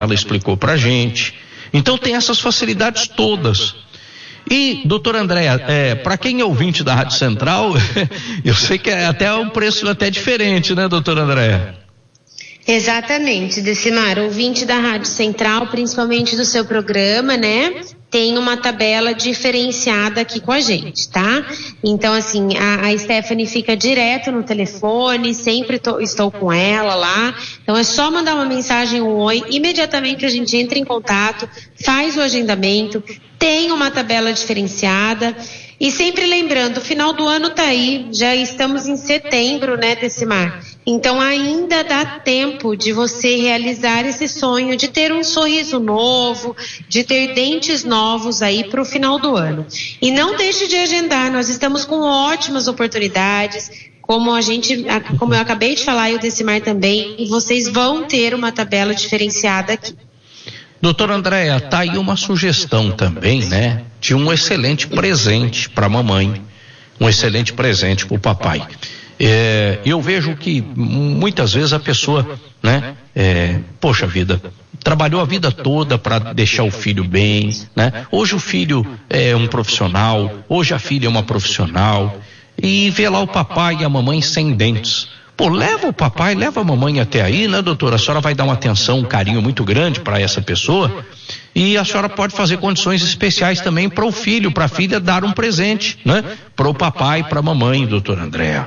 ela explicou pra gente. Então tem essas facilidades todas. E, doutora Andréa, para quem é ouvinte da Rádio Central, eu sei que é até um preço até diferente, né, doutora Andréa? Exatamente, Decimar, ouvinte da Rádio Central, principalmente do seu programa, né? Tem uma tabela diferenciada aqui com a gente, tá? Então, assim, a Stephanie fica direto no telefone, sempre estou com ela lá. Então, é só mandar uma mensagem, um oi, imediatamente a gente entra em contato, faz o agendamento, tem uma tabela diferenciada. E sempre lembrando, o final do ano tá aí, já estamos em setembro, né, Decimar? Então ainda dá tempo de você realizar esse sonho de ter um sorriso novo, de ter dentes novos aí para o final do ano. E não deixe de agendar, nós estamos com ótimas oportunidades, como eu acabei de falar e o Decimar também, e vocês vão ter uma tabela diferenciada aqui. Doutora Andréa, tá aí uma sugestão também, né? De um excelente presente para a mamãe, um excelente presente para o papai. Eu vejo que muitas vezes a pessoa, né? Poxa vida, trabalhou a vida toda para deixar o filho bem, né? Hoje o filho é um profissional, hoje a filha é uma profissional, e vê lá o papai e a mamãe sem dentes. Pô, leva o papai, leva a mamãe até aí, né, doutora? A senhora vai dar uma atenção, um carinho muito grande para essa pessoa, e a senhora pode fazer condições especiais também para o filho, para a filha dar um presente, né? Para o papai e para a mamãe, doutora Andréa.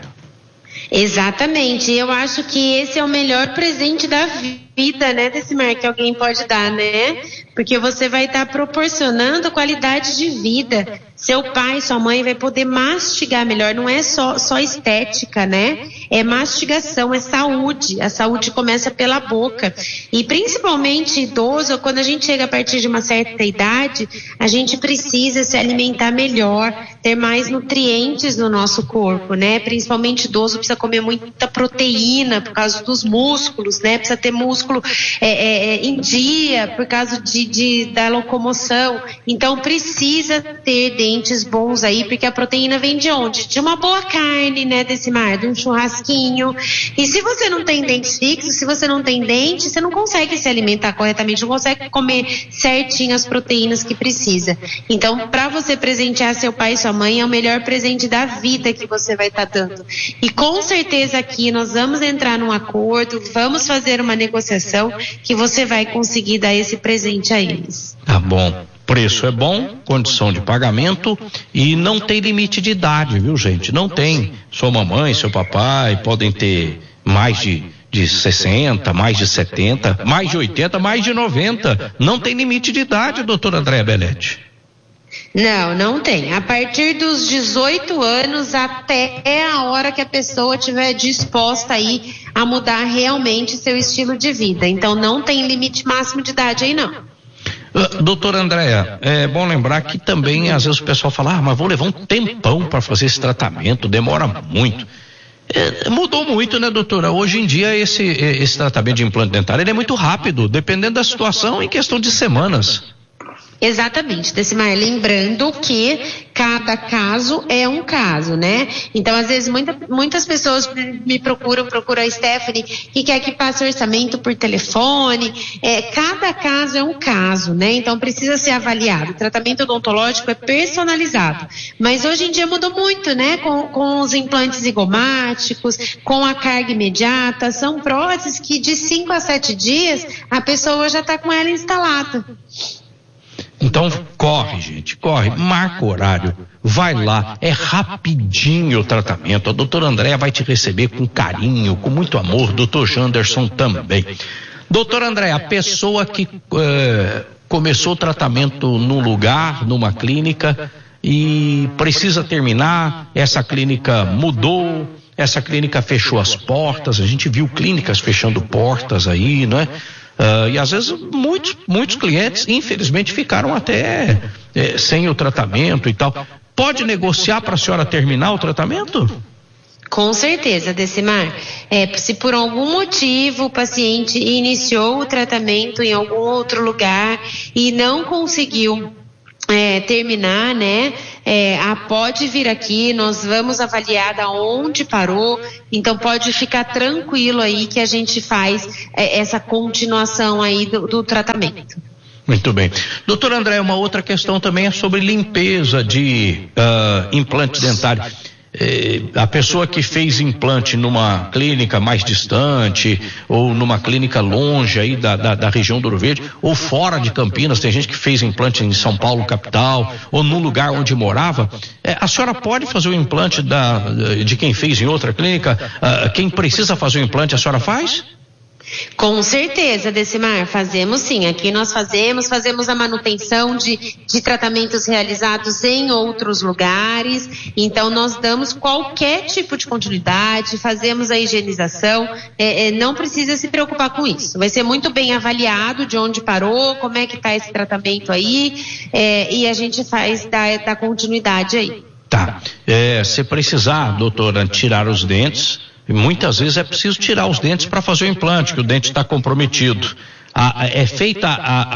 Exatamente, eu acho que esse é o melhor presente da vida, né, Decimar, que alguém pode dar, né? Porque você vai estar proporcionando qualidade de vida. Seu pai, sua mãe vai poder mastigar melhor, não é só estética, né? É mastigação, é saúde. A saúde começa pela boca. E principalmente idoso, quando a gente chega a partir de uma certa idade, a gente precisa se alimentar melhor, ter mais nutrientes no nosso corpo, né? Principalmente idoso precisa comer muita proteína por causa dos músculos, né? Precisa ter músculo em dia por causa da locomoção. Então precisa ter dentes bons aí, porque a proteína vem de onde? De uma boa carne, né, Decimar? De um churrasquinho. E se você não tem dentes fixos, se você não tem dente, você não consegue se alimentar corretamente, não consegue comer certinho as proteínas que precisa. Então, para você presentear seu pai e sua mãe, é o melhor presente da vida que você vai estar dando. E com certeza aqui nós vamos entrar num acordo, vamos fazer uma negociação que você vai conseguir dar esse presente a eles. Tá bom. Preço é bom, condição de pagamento e não tem limite de idade, viu, gente? Não tem. Sua mamãe, seu papai podem ter mais de 60, mais de 70, mais de 80, mais de 90. Não tem limite de idade, doutora Andréa Belletti. Não tem. A partir dos 18 anos até a hora que a pessoa estiver disposta aí a mudar realmente seu estilo de vida. Então não tem limite máximo de idade aí não. Doutora Andréa, é bom lembrar que também às vezes o pessoal fala, mas vou levar um tempão para fazer esse tratamento, demora muito. Mudou muito, né, doutora? Hoje em dia esse tratamento de implante dentário ele é muito rápido, dependendo da situação, em questão de semanas. Exatamente, Decimar, lembrando que cada caso é um caso, né? Então, às vezes, muitas pessoas me procuram a Stephanie, que quer que passe orçamento por telefone. Cada caso é um caso, né? Então, precisa ser avaliado. O tratamento odontológico é personalizado. Mas hoje em dia mudou muito, né? Com os implantes zigomáticos, com a carga imediata. São próteses que de 5 a 7 dias a pessoa já está com ela instalada. Então corre, gente, corre, marca o horário, vai lá, é rapidinho o tratamento. A doutora Andréa vai te receber com carinho, com muito amor, doutor Janderson também. Doutora Andréa, a pessoa que começou o tratamento num lugar, numa clínica e precisa terminar, essa clínica mudou, essa clínica fechou as portas, a gente viu clínicas fechando portas aí, não é? E às vezes muitos clientes infelizmente ficaram até sem o tratamento e tal. Pode negociar para a senhora terminar o tratamento? Com certeza, Decimar. Se por algum motivo o paciente iniciou o tratamento em algum outro lugar e não conseguiu terminar, né? Pode vir aqui, nós vamos avaliar da onde parou, então pode ficar tranquilo aí que a gente faz essa continuação aí do tratamento. Muito bem. Doutor André, uma outra questão também é sobre limpeza de implante dentário. A pessoa que fez implante numa clínica mais distante ou numa clínica longe aí da região do Ouro Verde ou fora de Campinas, tem gente que fez implante em São Paulo capital ou no lugar onde morava, a senhora pode fazer o implante de quem fez em outra clínica? Quem precisa fazer o implante, a senhora faz? Com certeza, Decimar, fazemos sim. Aqui nós fazemos a manutenção de tratamentos realizados em outros lugares, então nós damos qualquer tipo de continuidade, fazemos a higienização, não precisa se preocupar com isso. Vai ser muito bem avaliado de onde parou, como é que está esse tratamento aí, e a gente faz da continuidade aí. Tá. Se precisar, doutora, tirar os dentes, muitas vezes é preciso tirar os dentes para fazer o implante, que o dente está comprometido. É feita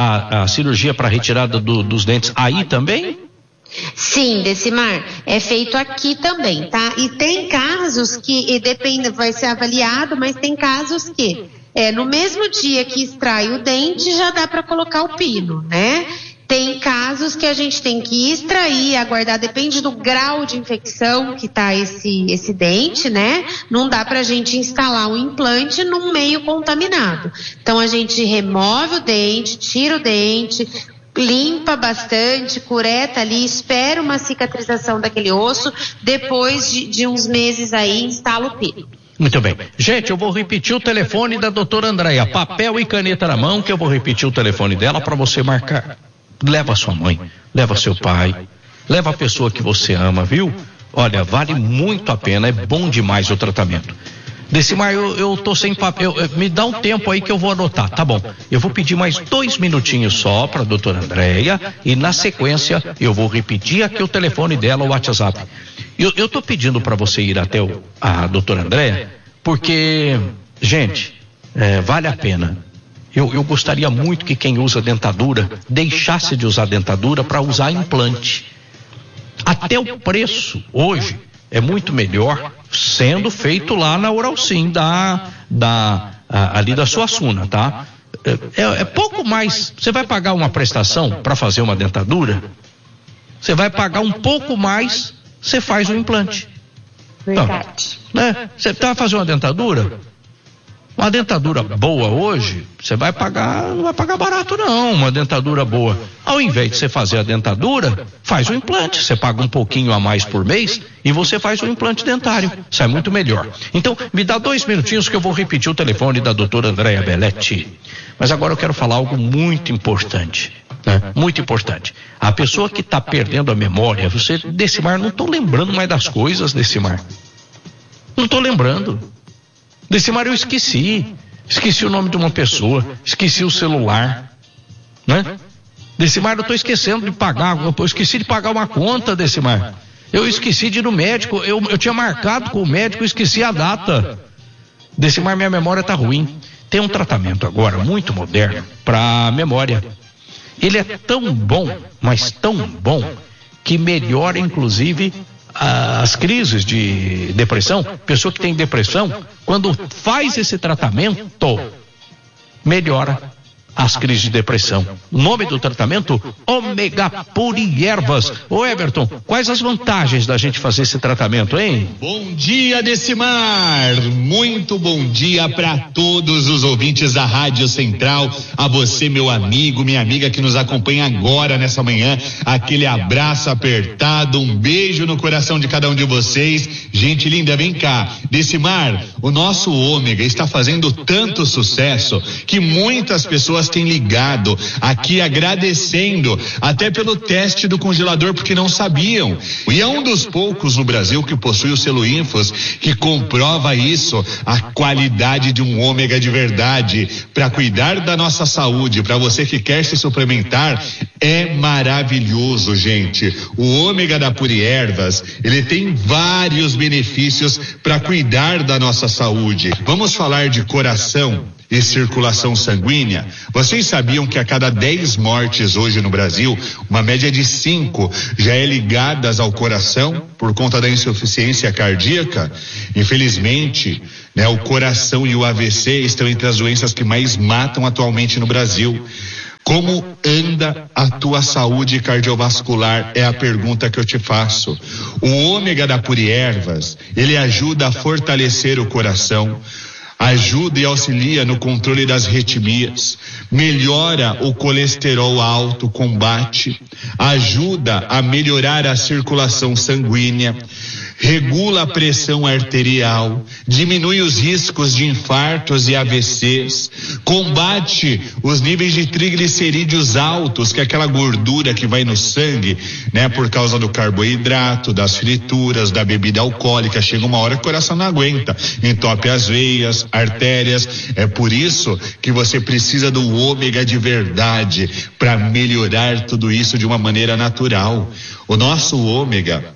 a cirurgia para retirada dos dentes aí também? Sim, Decimar, é feito aqui também, tá? E tem casos que depende, vai ser avaliado, mas tem casos que no mesmo dia que extrai o dente já dá para colocar o pino, né? Tem casos que a gente tem que extrair, aguardar, depende do grau de infecção que está esse dente, né? Não dá pra gente instalar um implante num meio contaminado. Então a gente remove o dente, tira o dente, limpa bastante, cureta ali, espera uma cicatrização daquele osso, depois de uns meses aí instala o pino. Muito bem. Gente, eu vou repetir o telefone da doutora Andréia, papel e caneta na mão, que eu vou repetir o telefone dela para você marcar. Leva sua mãe, leva seu pai, leva a pessoa que você ama, viu? Olha, vale muito a pena, é bom demais o tratamento. Decimar, eu tô sem papel, me dá um tempo aí que eu vou anotar, tá bom? Eu vou pedir mais 2 minutinhos só para a doutora Andréia e na sequência eu vou repetir aqui o telefone dela, o WhatsApp. Eu tô pedindo para você ir até a doutora Andréia porque, gente, vale a pena. Eu gostaria muito que quem usa dentadura deixasse de usar dentadura para usar implante. Até o preço hoje é muito melhor sendo feito lá na Oralsim ali da Suassuna, tá? É pouco mais. Você vai pagar uma prestação para fazer uma dentadura? Você vai pagar um pouco mais, você faz o implante. Verdade. Então, você vai fazer uma dentadura? Uma dentadura boa hoje, você não vai pagar barato não, uma dentadura boa. Ao invés de você fazer a dentadura, faz o implante, você paga um pouquinho a mais por mês e você faz o implante dentário, sai muito melhor. Então, me dá 2 minutinhos que eu vou repetir o telefone da doutora Andréia Belletti. Mas agora eu quero falar algo muito importante, né? Muito importante. A pessoa que está perdendo a memória, Decimar, não estou lembrando mais das coisas, Decimar. Não estou lembrando. Decimar, eu esqueci o nome de uma pessoa, esqueci o celular, né? Decimar, eu estou esquecendo de pagar, eu esqueci de pagar uma conta, Decimar. Eu esqueci de ir no médico, eu tinha marcado com o médico, eu esqueci a data. Decimar, minha memória está ruim. Tem um tratamento agora muito moderno para memória. Ele é tão bom, mas tão bom, que melhora inclusive as crises de depressão. Pessoa que tem depressão, quando faz esse tratamento, melhora as crises de depressão. O nome do tratamento, Ômega Puri Ervas. Ô Everton, quais as vantagens da gente fazer esse tratamento, hein? Bom dia, Decimar. Muito bom dia para todos os ouvintes da Rádio Central, a você, meu amigo, minha amiga que nos acompanha agora nessa manhã. Aquele abraço apertado, um beijo no coração de cada um de vocês. Gente linda, vem cá. Decimar, o nosso ômega está fazendo tanto sucesso que muitas pessoas têm ligado aqui agradecendo até pelo teste do congelador porque não sabiam. E é um dos poucos no Brasil que possui o selo Infos que comprova isso, a qualidade de um ômega de verdade para cuidar da nossa saúde. Para você que quer se suplementar, é maravilhoso, gente. O ômega da Puri Ervas, ele tem vários benefícios para cuidar da nossa saúde. Vamos falar de coração, e circulação sanguínea. Vocês sabiam que a cada 10 mortes hoje no Brasil, uma média de 5 já é ligadas ao coração por conta da insuficiência cardíaca? Infelizmente, o coração e o AVC estão entre as doenças que mais matam atualmente no Brasil. Como anda a tua saúde cardiovascular? É a pergunta que eu te faço. O ômega da Puriervas, ele ajuda a fortalecer o coração, ajuda e auxilia no controle das arritmias, melhora o colesterol alto, combate, ajuda a melhorar a circulação sanguínea, regula a pressão arterial, diminui os riscos de infartos e AVCs, combate os níveis de triglicerídeos altos, que é aquela gordura que vai no sangue, por causa do carboidrato, das frituras, da bebida alcoólica. Chega uma hora que o coração não aguenta, entope as veias, artérias. É por isso que você precisa do ômega de verdade para melhorar tudo isso de uma maneira natural. O nosso ômega,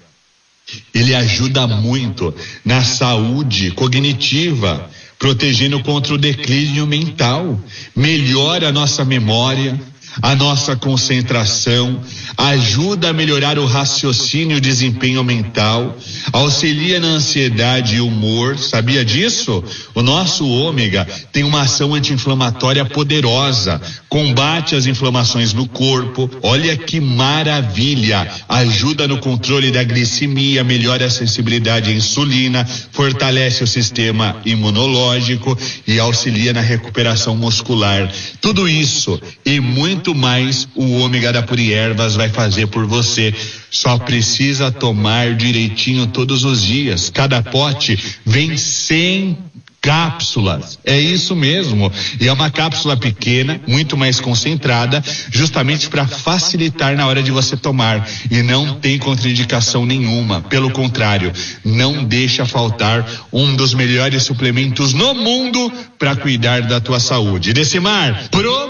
ele ajuda muito na saúde cognitiva, protegendo contra o declínio mental, melhora a nossa memória, a nossa concentração, ajuda a melhorar o raciocínio e o desempenho mental, auxilia na ansiedade e humor. Sabia disso? O nosso ômega tem uma ação anti-inflamatória poderosa, combate as inflamações no corpo. Olha que maravilha! Ajuda no controle da glicemia, melhora a sensibilidade à insulina, fortalece o sistema imunológico e auxilia na recuperação muscular. Tudo isso e muito mais o ômega da Puriervas vai fazer por você. Só precisa tomar direitinho todos os dias. Cada pote vem 100 cápsulas, é isso mesmo, e é uma cápsula pequena, muito mais concentrada, justamente para facilitar na hora de você tomar, e não tem contraindicação nenhuma. Pelo contrário, não deixa faltar um dos melhores suplementos no mundo para cuidar da tua saúde. Decimar,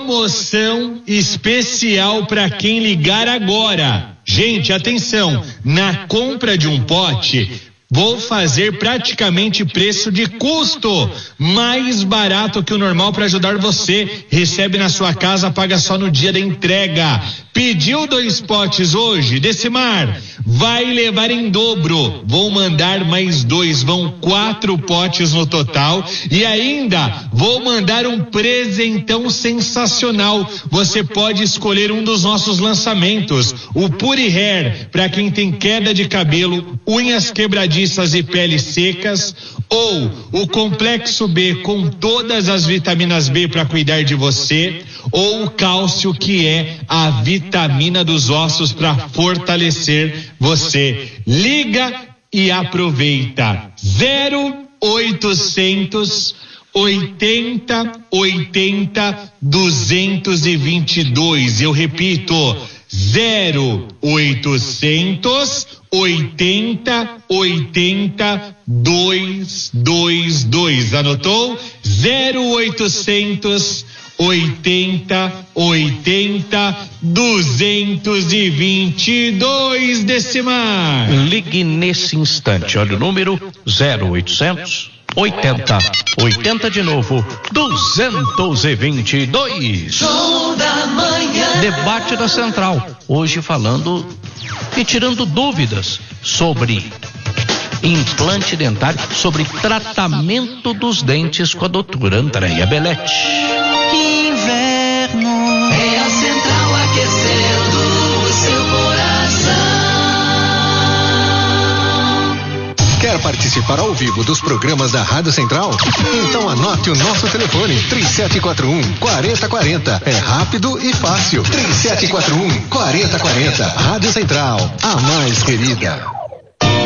promoção especial para quem ligar agora. Gente, atenção, na compra de um pote, vou fazer praticamente preço de custo, mais barato que o normal para ajudar você. Recebe na sua casa, paga só no dia da entrega. Pediu 2 potes hoje, Decimar, vai levar em dobro. Vou mandar mais 2, vão 4 potes no total. E ainda vou mandar um presentão sensacional. Você pode escolher um dos nossos lançamentos, o Puri Hair, para quem tem queda de cabelo, unhas quebradiças e peles secas, ou o Complexo B com todas as vitaminas B para cuidar de você, ou o cálcio, que é a vitamina dos ossos para fortalecer você. Liga e aproveita. 0800 80 80 222. Eu repito, 0800 80 80 222. Anotou? 0800 80 80 222. Decimar. Ligue nesse instante. Olha o número: 0800 80 80 de novo 222. Show da manhã. Debate da Central. Hoje falando e tirando dúvidas sobre implante dentário, sobre tratamento dos dentes, com a doutora Andréia Belletti. Inverno é a Central aquecendo o seu coração. Quer participar ao vivo dos programas da Rádio Central? Então anote o nosso telefone: 3741-4040. É rápido e fácil. 3741-4040. Rádio Central, a mais querida.